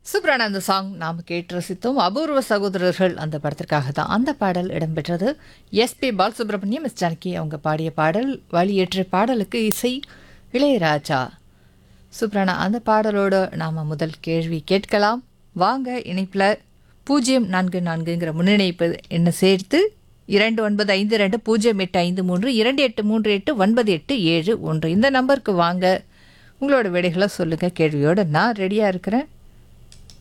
சூப்பரான அந்த சாங் நாம் கேட்டு ரசித்தோம். அபூர்வ சகோதரர்கள் அந்த படத்திற்காக தான் அந்த பாடல் இடம்பெற்றது. எஸ்பி பாலசுப்ரமணியம், எஸ் ஜானகி அவங்க பாடிய பாடல். வழியேற்ற பாடலுக்கு இசை இளையராஜா. சூப்பரான அந்த பாடலோட நாம் முதல் கேள்வி கேட்கலாம். வாங்க இணைப்பில் 044ங்கிற முன்னிணைப்பு என்ன சேர்த்து 29520853 28389891 இந்த நம்பருக்கு வாங்க. உங்களோட விடைகளை சொல்லுங்கள். கேள்வியோடு நான் ரெடியாக இருக்கிறேன்.